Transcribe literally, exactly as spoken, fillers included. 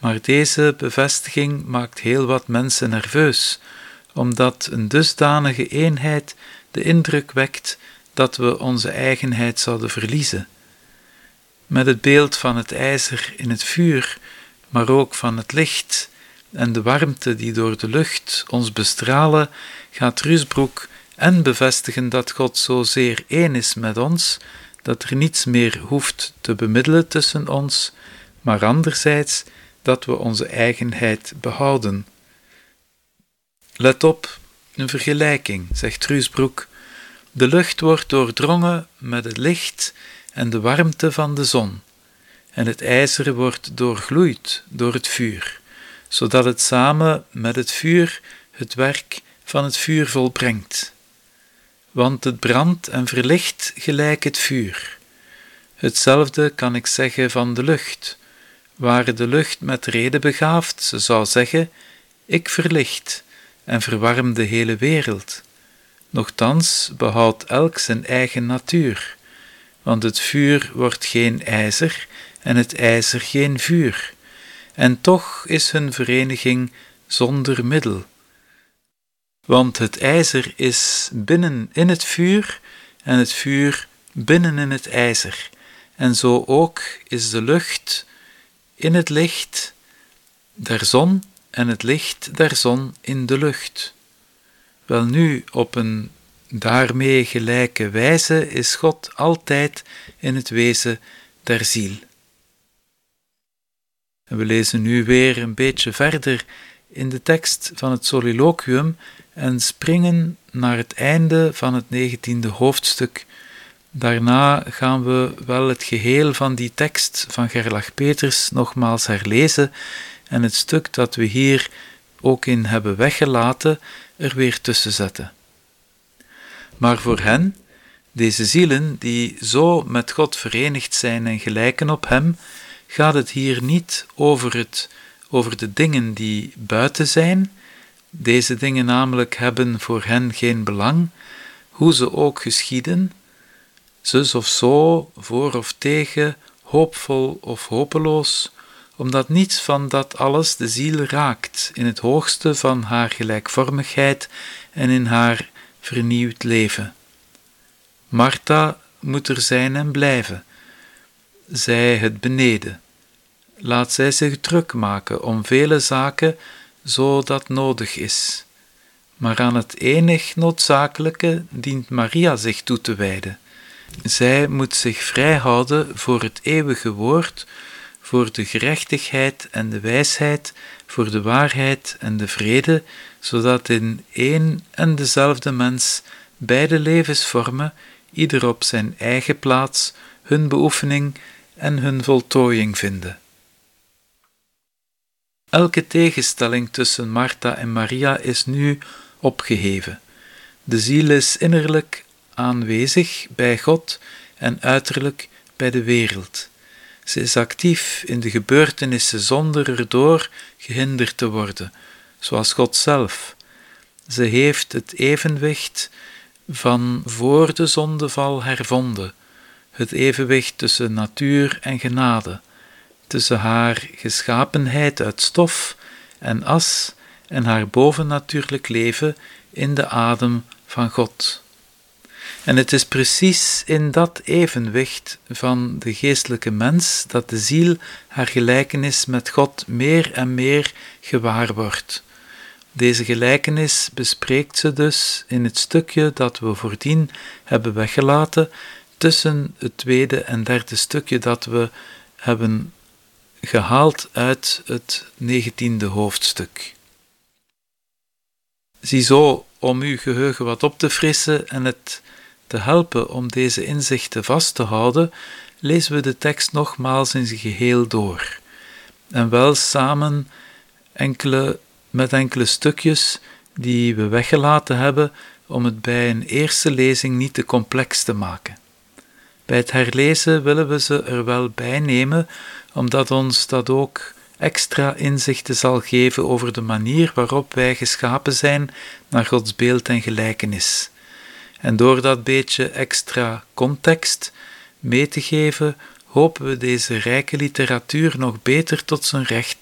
Maar deze bevestiging maakt heel wat mensen nerveus, omdat een dusdanige eenheid de indruk wekt dat we onze eigenheid zouden verliezen. Met het beeld van het ijzer in het vuur, maar ook van het licht en de warmte die door de lucht ons bestralen, gaat Ruusbroek en bevestigen dat God zozeer één is met ons, dat er niets meer hoeft te bemiddelen tussen ons, maar anderzijds dat we onze eigenheid behouden. Let op, een vergelijking, zegt Ruusbroek. De lucht wordt doordrongen met het licht en de warmte van de zon, en het ijzer wordt doorgloeid door het vuur, zodat het samen met het vuur het werk van het vuur volbrengt. Want het brandt en verlicht gelijk het vuur. Hetzelfde kan ik zeggen van de lucht. Ware de lucht met rede begaafd, ze zou zeggen, ik verlicht en verwarm de hele wereld. Nochtans behoudt elk zijn eigen natuur, want het vuur wordt geen ijzer en het ijzer geen vuur, en toch is hun vereniging zonder middel. Want het ijzer is binnen in het vuur en het vuur binnen in het ijzer, en zo ook is de lucht in het licht der zon en het licht der zon in de lucht. Welnu, op een daarmee gelijke wijze is God altijd in het wezen der ziel. En we lezen nu weer een beetje verder in de tekst van het soliloquium en springen naar het einde van het negentiende hoofdstuk. Daarna gaan we wel het geheel van die tekst van Gerlach Peters nogmaals herlezen en het stuk dat we hier ook in hebben weggelaten er weer tussen zetten. Maar voor hen, deze zielen die zo met God verenigd zijn en gelijken op Hem, gaat het hier niet over, het, over de dingen die buiten zijn. Deze dingen namelijk hebben voor hen geen belang, hoe ze ook geschieden, zus of zo, voor of tegen, hoopvol of hopeloos, omdat niets van dat alles de ziel raakt in het hoogste van haar gelijkvormigheid en in haar vernieuwd leven. Martha moet er zijn en blijven, zij het beneden. Laat zij zich druk maken om vele zaken, zo dat nodig is. Maar aan het enig noodzakelijke dient Maria zich toe te wijden. Zij moet zich vrijhouden voor het eeuwige woord, voor de gerechtigheid en de wijsheid, voor de waarheid en de vrede, zodat in één en dezelfde mens beide levensvormen, ieder op zijn eigen plaats, hun beoefening en hun voltooiing vinden. Elke tegenstelling tussen Martha en Maria is nu opgeheven. De ziel is innerlijk aanwezig bij God en uiterlijk bij de wereld. Ze is actief in de gebeurtenissen zonder erdoor gehinderd te worden, zoals God zelf. Ze heeft het evenwicht van voor de zondeval hervonden, het evenwicht tussen natuur en genade, tussen haar geschapenheid uit stof en as en haar bovennatuurlijk leven in de adem van God. En het is precies in dat evenwicht van de geestelijke mens dat de ziel haar gelijkenis met God meer en meer gewaar wordt. Deze gelijkenis bespreekt ze dus in het stukje dat we voordien hebben weggelaten tussen het tweede en derde stukje dat we hebben gehaald uit het negentiende hoofdstuk. Ziezo, om uw geheugen wat op te frissen en het te helpen om deze inzichten vast te houden, lezen we de tekst nogmaals in zijn geheel door. En wel samen enkele, met enkele stukjes die we weggelaten hebben om het bij een eerste lezing niet te complex te maken. Bij het herlezen willen we ze er wel bij nemen, omdat ons dat ook extra inzichten zal geven over de manier waarop wij geschapen zijn naar Gods beeld en gelijkenis. En door dat beetje extra context mee te geven, hopen we deze rijke literatuur nog beter tot zijn recht